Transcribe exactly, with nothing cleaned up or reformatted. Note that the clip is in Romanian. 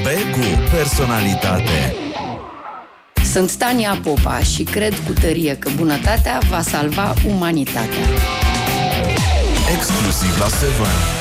cu personalitate. Sunt Tania Popa și cred cu tărie că bunătatea va salva umanitatea. Exclusiv la Seven.